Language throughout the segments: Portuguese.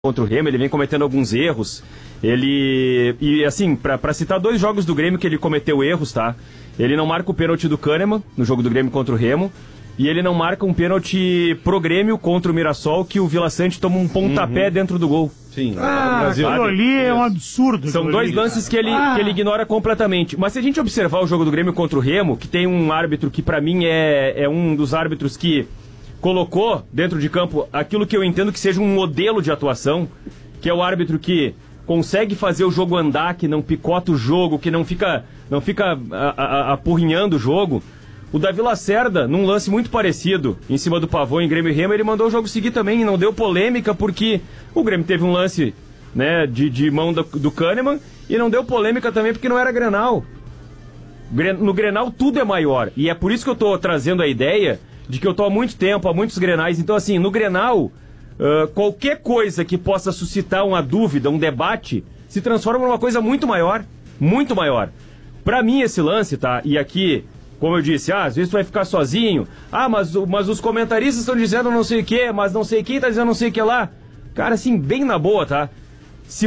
contra o Remo, ele vem cometendo alguns erros. E assim, pra citar 2 jogos do Grêmio que ele cometeu erros, tá? Ele não marca o pênalti do Kahneman no jogo do Grêmio contra o Remo. E ele não marca um pênalti pro Grêmio contra o Mirassol, que o Vila Sante toma um pontapé dentro do gol. Sim. Aquilo ali é um absurdo. São 2 lances que ele ignora completamente. Mas se a gente observar o jogo do Grêmio contra o Remo, que tem um árbitro que pra mim é um dos árbitros que colocou dentro de campo aquilo que eu entendo que seja um modelo de atuação, que é o árbitro que consegue fazer o jogo andar, que não picota o jogo, que não fica apurrinhando o jogo. O Davi Lacerda, num lance muito parecido, em cima do Pavão em Grêmio e Remo, ele mandou o jogo seguir também e não deu polêmica, porque o Grêmio teve um lance, né, de mão do Kahneman e não deu polêmica também porque não era Grenal. No Grenal tudo é maior, e é por isso que eu tô trazendo a ideia de que eu tô há muito tempo, há muitos Grenais. Então assim, no Grenal, qualquer coisa que possa suscitar uma dúvida, um debate, se transforma numa coisa muito maior, muito maior. Pra mim esse lance, tá, e aqui... Como eu disse, às vezes tu vai ficar sozinho. Mas os comentaristas estão dizendo não sei o que, mas não sei quem tá dizendo não sei o que lá. Cara, assim, bem na boa, tá? Se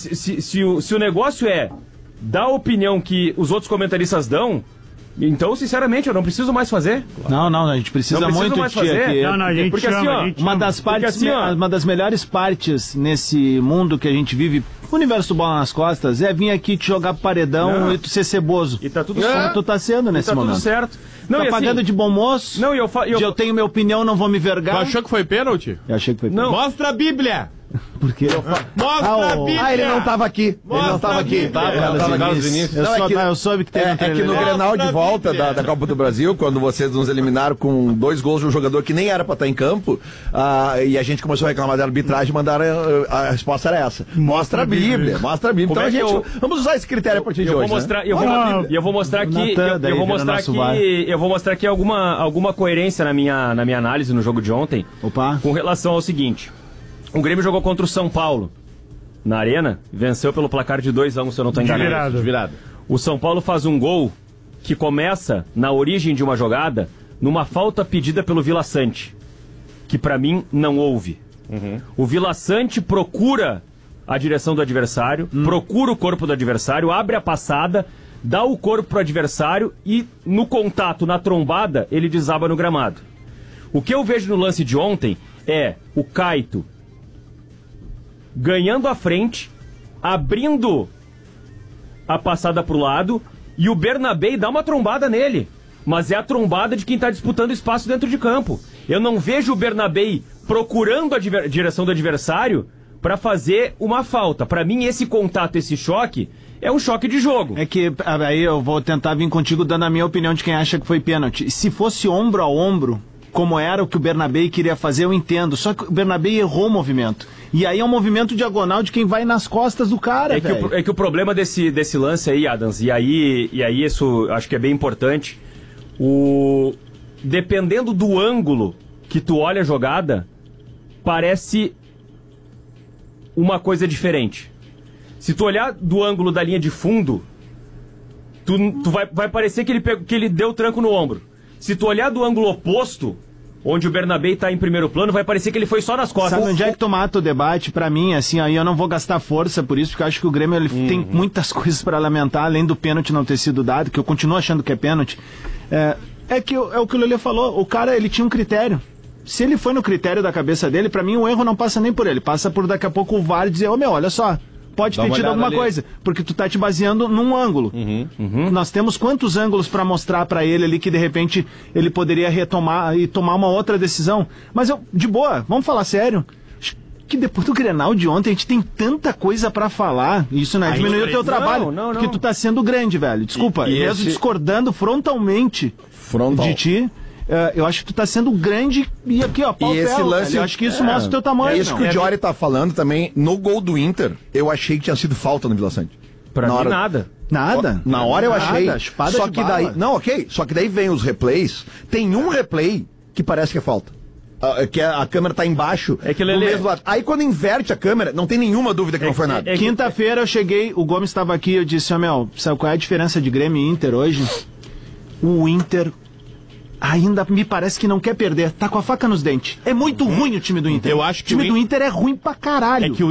o negócio é dar a opinião que os outros comentaristas dão, então, sinceramente, eu não preciso mais fazer. Não, a gente precisa muito de ti aqui. Não, a gente porque chama, assim, ó, a gente uma das partes, assim, ó, uma das melhores partes nesse mundo que a gente vive, o universo do bola nas costas, é vir aqui te jogar paredão e tu ser ceboso. E tá tudo Como certo. tu tá sendo nesse Tá momento. tudo certo. Não, Tá e assim, pagando de bom moço. Não, eu tenho minha opinião, não vou me Tu vergar. achou que foi pênalti? Eu achei que foi. Não. Mostra a Bíblia! Porque Mostra a Bíblia! ele não tava aqui. Mostra Ele não tava a aqui. Bíblia. Ele não tava aqui. Eu, Não, é que- eu soube que teve um É que no trailer. Grenal de Mostra a volta Bíblia. da Copa do Brasil, quando vocês nos eliminaram com 2 gols de um jogador que nem era pra estar em campo, e a gente começou a reclamar da arbitragem, mandaram a resposta era essa. Mostra a Bíblia, mostra a Bíblia. Como Então é a que gente, vamos usar esse critério a partir de eu vou hoje, mostrar, né? eu vou mostrar aqui, Natan, daí eu vou vira mostrar nosso aqui, VAR. eu vou mostrar aqui alguma coerência na minha análise no jogo de ontem. Opa. Com relação ao seguinte: o Grêmio jogou contra o São Paulo na Arena, venceu pelo placar de 2-1, se eu não estou enganado. Virado. O São Paulo faz um gol que começa na origem de uma jogada numa falta pedida pelo Vila Sante, que pra mim não houve. O Vila Sante procura a direção do adversário, procura o corpo do adversário, abre a passada, dá o corpo pro adversário e no contato, na trombada, ele desaba no gramado. O que eu vejo no lance de ontem é o Caito ganhando a frente, abrindo a passada pro lado, e o Bernabé dá uma trombada nele. Mas é a trombada de quem tá disputando espaço dentro de campo. Eu não vejo o Bernabé procurando a direção do adversário pra fazer uma falta. Pra mim, esse contato, esse choque, é um choque de jogo. É que aí eu vou tentar vir contigo dando a minha opinião de quem acha que foi pênalti. Se fosse ombro a ombro, como era o que o Bernabé queria fazer, eu entendo. Só que o Bernabé errou o movimento. E aí é um movimento diagonal de quem vai nas costas do cara, velho. É que o problema desse lance aí, Adams, e aí isso acho que é bem importante, dependendo do ângulo que tu olha a jogada, parece uma coisa diferente. Se tu olhar do ângulo da linha de fundo, tu vai parecer que ele deu tranco no ombro. Se tu olhar do ângulo oposto, onde o Bernabé tá em primeiro plano, vai parecer que ele foi só nas costas. Sabe onde é que tu mata o debate? Pra mim, assim, aí eu não vou gastar força por isso, porque eu acho que o Grêmio ele tem muitas coisas pra lamentar, além do pênalti não ter sido dado, que eu continuo achando que é pênalti. É o que o Lelê falou, o cara, ele tinha um critério. Se ele foi no critério da cabeça dele, pra mim o erro não passa nem por ele, passa por daqui a pouco o VAR dizer, olha só, pode ter tido alguma coisa, porque tu tá te baseando num ângulo. Nós temos quantos ângulos pra mostrar pra ele ali que de repente ele poderia retomar e tomar uma outra decisão. Mas de boa, vamos falar sério. Acho que depois do Grenal de ontem a gente tem tanta coisa pra falar, e isso não é diminuir o teu trabalho, não. porque tu tá sendo grande, velho. Desculpa, mesmo discordando frontalmente de ti. Eu acho que tu tá sendo grande e aqui, ó, pau E esse ferro, lance, eu acho que isso mostra o teu tamanho. É isso que o Jory tá falando também. No gol do Inter, eu achei que tinha sido falta no Vila Sante. Pra mim, nada. Nada. Na hora eu achei. Chupada Só de que bala. daí. Não, ok. Só que daí vem os replays. Tem um replay que parece que é falta. Que a câmera tá embaixo É que do mesmo lado. Aí quando inverte a câmera, não tem nenhuma dúvida que não foi nada. Quinta-feira eu cheguei, o Gomes estava aqui, eu disse, meu, sabe qual é a diferença de Grêmio e Inter hoje? O Inter ainda me parece que não quer perder. Tá com a faca nos dentes. É muito ruim o time do Inter. Eu acho que o time do Inter é ruim pra caralho. É que